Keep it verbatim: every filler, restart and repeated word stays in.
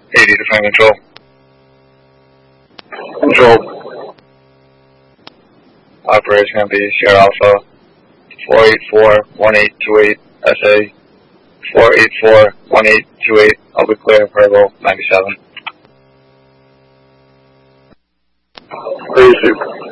eighty to frame control. Control. Operator's going to be Sierra Alpha four eight four one eight two eight S A four eight four one eight two eight. I'll be clearing for level ninety-seven. Crazy.